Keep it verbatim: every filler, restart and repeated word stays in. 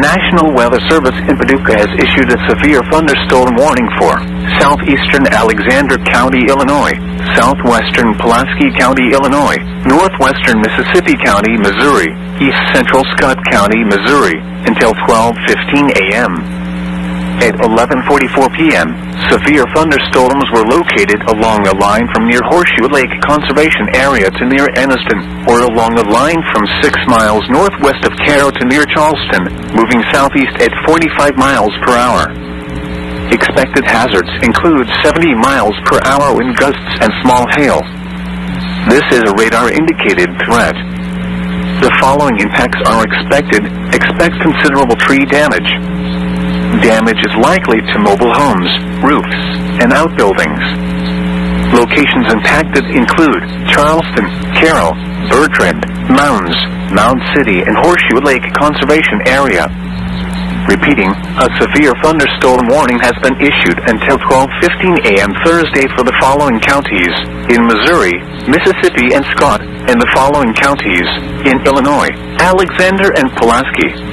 National Weather Service in Paducah has issued a severe thunderstorm warning for southeastern Alexander County, Illinois, southwestern Pulaski County, Illinois, northwestern Mississippi County, Missouri, east central Scott County, Missouri, until twelve fifteen a m At eleven forty-four p m, severe thunderstorms were located along a line from near Horseshoe Lake Conservation Area to near Anniston, or along a line from six miles northwest of Cairo to near Charleston, moving southeast at forty-five miles per hour. Expected hazards include seventy miles per hour wind gusts and small hail. This is a radar-indicated threat. The following impacts are expected. Expect considerable tree damage. Damage is likely to mobile homes, roofs, and outbuildings. Locations impacted include Charleston, Carroll, Bertrand, Mounds, Mound City, and Horseshoe Lake Conservation Area. Repeating, a severe thunderstorm warning has been issued until twelve fifteen a m Thursday for the following counties: in Missouri, Mississippi, and Scott, and the following counties: in Illinois, Alexander and Pulaski,